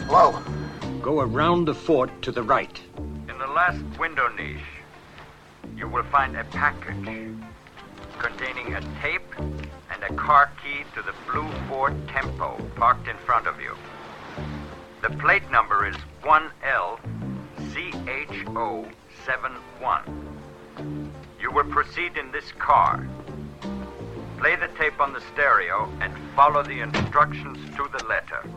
Hello? Go around the fort to the right. In the last window niche, you will find a package containing a tape and a car key to the blue Ford Tempo parked in front of you. The plate number is 1LCHO71. You will proceed in this car. Play the tape on the stereo and follow the instructions to the letter.